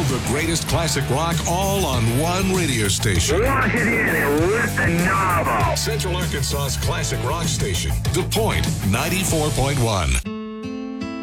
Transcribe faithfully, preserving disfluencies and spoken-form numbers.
The greatest classic rock all on one radio station. Lock it in and lift the knob off. Central Arkansas's classic rock station, The Point, ninety-four point one.